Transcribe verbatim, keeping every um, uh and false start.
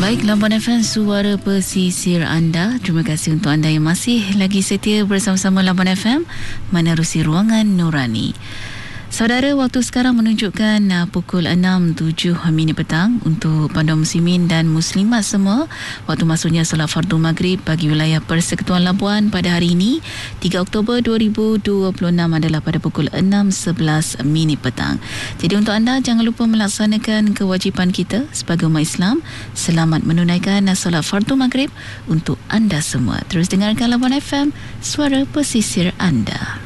Baik, Labuan F M, suara pesisir anda. Terima kasih untuk anda yang masih lagi setia bersama-sama Labuan F M menerusi ruangan Nurani. Saudara, waktu sekarang menunjukkan uh, pukul enam tujuh minit petang untuk panduan muslimin dan muslimat semua. Waktu masuknya solat fardu maghrib bagi wilayah Persekutuan Labuan pada hari ini tiga Oktober dua ribu dua puluh enam adalah pada pukul enam sebelas minit petang. Jadi untuk anda, jangan lupa melaksanakan kewajipan kita sebagai umat Islam. Selamat menunaikan solat fardu maghrib untuk anda semua. Terus dengarkan Labuan F M, suara pesisir anda.